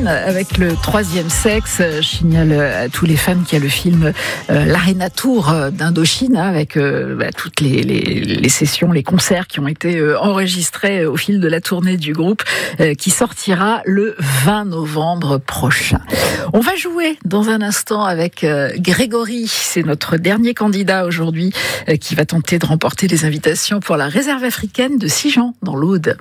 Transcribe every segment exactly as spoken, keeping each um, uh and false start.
Indochine avec le troisième sexe. Je signale à tous les fans qu'il y a le film euh, l'Arena Tour d'Indochine hein, avec euh, bah, toutes les, les, les sessions, les concerts qui ont été euh, enregistrés au fil de la tournée du groupe euh, qui sortira le vingt novembre prochain. On va jouer dans un instant avec euh, Grégory. C'est notre dernier candidat aujourd'hui euh, qui va tenter de remporter les invitations pour la réserve africaine de Sijan dans l'Aude.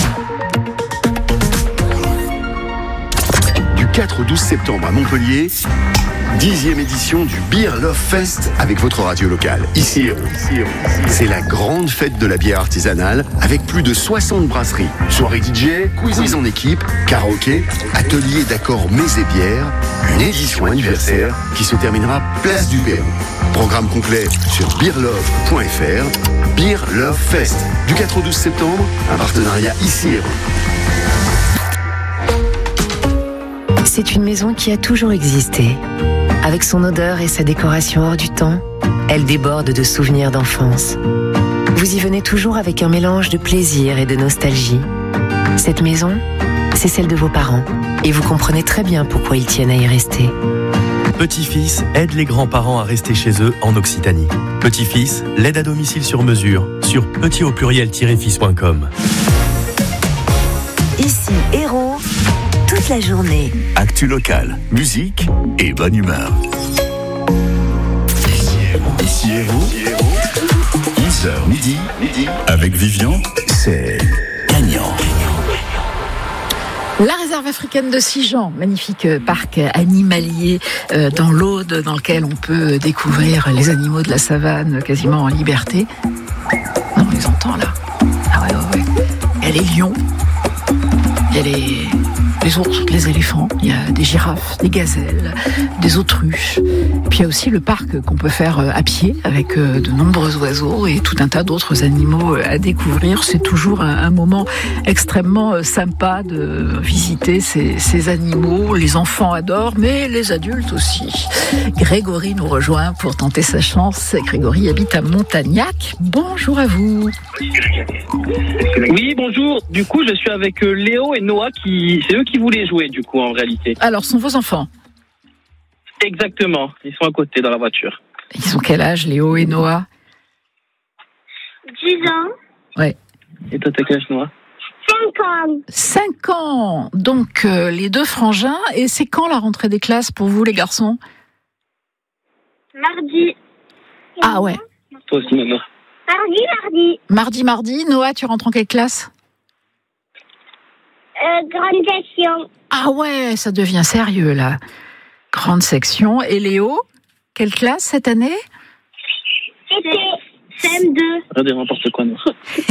Du quatre au douze septembre à Montpellier, dixième édition du Beer Love Fest avec votre radio locale. Ici, c'est la grande fête de la bière artisanale avec plus de soixante brasseries. Soirée D J, quiz en équipe, karaoké, atelier d'accords mets et bières, une édition anniversaire qui se terminera place du Pérou. Programme complet sur beer love point f r. Beer Love Fest du quatre au douze septembre, un partenariat ici. C'est une maison qui a toujours existé. Avec son odeur et sa décoration hors du temps, elle déborde de souvenirs d'enfance. Vous y venez toujours avec un mélange de plaisir et de nostalgie. Cette maison, c'est celle de vos parents. Et vous comprenez très bien pourquoi ils tiennent à y rester. Petit-fils aide les grands-parents à rester chez eux en Occitanie. Petit-fils, l'aide à domicile sur mesure sur petit au pluriel-fils point com. Ici, Héros, toute la journée. Actu locale, musique et bonne humeur. Ici Héros, onze heures midi, avec Vivian, c'est gagnant. La réserve africaine de Sijan, magnifique parc animalier euh, dans l'Aude, dans lequel on peut découvrir les animaux de la savane quasiment en liberté. Non, on les entend là. Ah ouais, ouais, ouais. Il y a les lions, il y a les, les ours, les éléphants, il y a des girafes, des gazelles, des autruches. Puis il y a aussi le parc qu'on peut faire à pied avec de nombreux oiseaux et tout un tas d'autres animaux à découvrir. C'est toujours un, un moment extrêmement sympa de visiter ces, ces animaux. Les enfants adorent, mais les adultes aussi. Grégory nous rejoint pour tenter sa chance. Grégory habite à Montagnac. Bonjour à vous. Oui, bonjour. Du coup, je suis avec Léo et Noah qui, c'est eux qui voulaient jouer du coup en réalité. Alors, sont vos enfants ? Exactement, ils sont à côté dans la voiture. Ils ont quel âge, Léo et Noah ? dix ans. Ouais. Et toi, t'as quel âge, Noah ? cinq ans. cinq ans. Donc, euh, les deux frangins. Et c'est quand la rentrée des classes pour vous, les garçons ? Mardi. Ah ouais. Toi aussi, Noah. Mardi, mardi. Mardi, mardi. Noah, tu rentres en quelle classe ? Euh, grande section. Ah ouais, ça devient sérieux, là. Grande section. Et Léo, quelle classe cette année ? C'était C M deux. Regardez, n'importe quoi, Noah.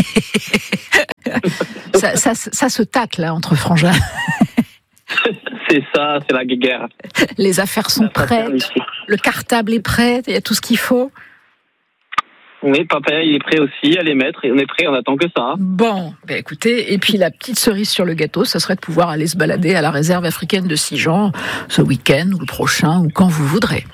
ça, ça, ça se tacle, là, entre frangins. C'est ça, c'est la guerre. Les affaires sont prêtes, le cartable est prêt, il y a tout ce qu'il faut. Oui, papa, il est prêt aussi à les mettre, et on est prêt, on attend que ça. Bon, ben écoutez, et puis la petite cerise sur le gâteau, ça serait de pouvoir aller se balader à la réserve africaine de Sijan ce week-end, ou le prochain, ou quand vous voudrez.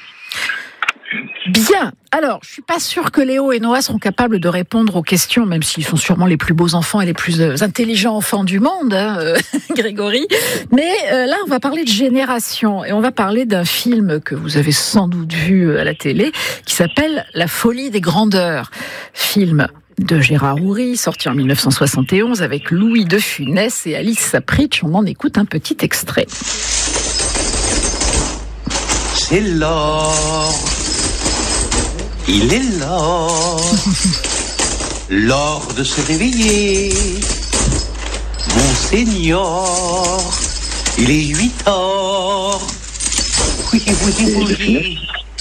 Bien. Alors, je suis pas sûre que Léo et Noah seront capables de répondre aux questions, même s'ils sont sûrement les plus beaux enfants et les plus intelligents enfants du monde, hein, euh, Grégory. Mais euh, là, on va parler de génération et on va parler d'un film que vous avez sans doute vu à la télé, qui s'appelle La folie des grandeurs. Film de Gérard Houry, sorti en dix-neuf cent soixante et onze avec Louis de Funès et Alice Sapritch. On en écoute un petit extrait. C'est l'or. Il est l'or, l'or de se réveiller, Monseigneur, il est huit heures, oui, oui, oui.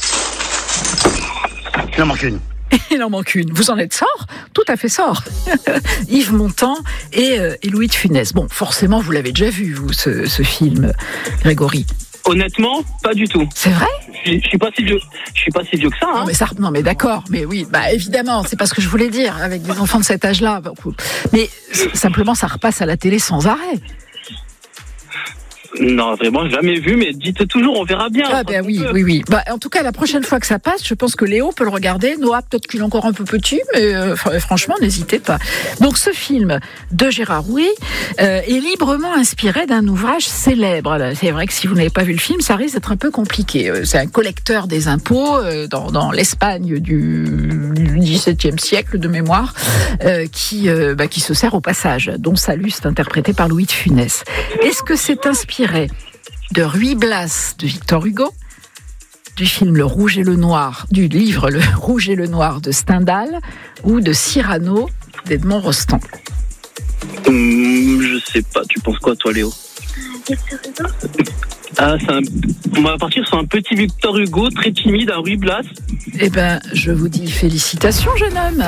Il en manque une. Il en manque une. Vous en êtes sort ? Tout à fait sort. Yves Montand et, euh, et Louis de Funès. Bon, forcément, vous l'avez déjà vu, vous, ce, ce film, Grégory. Honnêtement, pas du tout. C'est vrai ? Je, je suis pas si vieux. Je suis pas si vieux que ça. Hein. Non mais ça, non mais d'accord, mais oui, bah évidemment, c'est pas ce que je voulais dire avec des enfants de cet âge-là. Mais simplement, ça repasse à la télé sans arrêt. Non, vraiment, jamais vu, mais dites toujours, on verra bien. Ah ben oui, oui, oui. Bah, en tout cas, la prochaine fois que ça passe, je pense que Léo peut le regarder. Noah, peut-être qu'il est encore un peu petit, mais euh, franchement, n'hésitez pas. Donc, ce film de Gérard Rouy euh, est librement inspiré d'un ouvrage célèbre. C'est vrai que si vous n'avez pas vu le film, ça risque d'être un peu compliqué. C'est un collecteur des impôts euh, dans, dans l'Espagne du dix-septième siècle de mémoire, euh, qui, euh, bah, qui se sert au passage, dont Salluste, interprété par Louis de Funès. Est-ce que c'est inspiré de Ruy Blas de Victor Hugo, du film Le Rouge et le Noir, du livre Le Rouge et le Noir de Stendhal, ou de Cyrano d'Edmond Rostand? Hum, je sais pas, tu penses quoi toi, Léo? Ah, c'est un... On va partir sur un petit Victor Hugo, très timide, un Ruy Blas. Eh ben, je vous dis félicitations, jeune homme.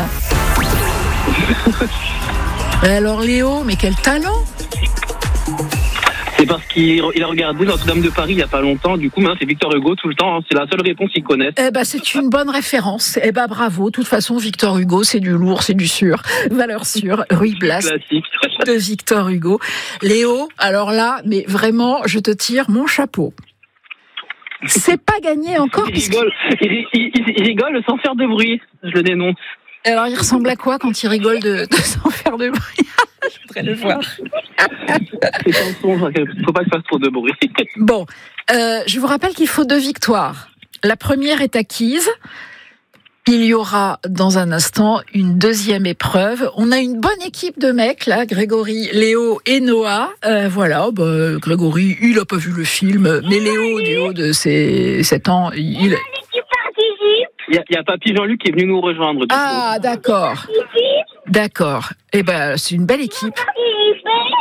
Alors Léo, mais quel talent! C'est parce qu'il il a regardé Notre-Dame de Paris il y a pas longtemps, du coup maintenant c'est Victor Hugo tout le temps, hein. C'est la seule réponse qu'il connaît. Eh ben c'est une bonne référence. Eh ben bravo. De toute façon, Victor Hugo, c'est du lourd, c'est du sûr, valeur sûre. Ruy Blas Classique. de Victor Hugo. Léo, alors là, mais vraiment, je te tire mon chapeau. C'est pas gagné encore. Il rigole, il, il, il, il rigole sans faire de bruit. Je le dénonce. Alors il ressemble à quoi quand il rigole de, de sans faire de bruit? Je voudrais le voir. C'est un son, il faut pas que fasse trop de bruit. Bon, euh, je vous rappelle qu'il faut deux victoires. La première est acquise. Il y aura dans un instant une deuxième épreuve. On a une bonne équipe de mecs là, Grégory, Léo et Noah. Euh, voilà, bah, Grégory, il a pas vu le film, mais Léo, du haut de ses sept ans, il... Il y, a, il y a Papy Jean-Luc qui est venu nous rejoindre. Ah, d'accord. D'accord. Eh ben, c'est une belle équipe.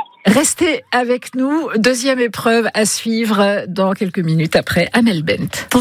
Restez avec nous. Deuxième épreuve à suivre dans quelques minutes après Amel Bent.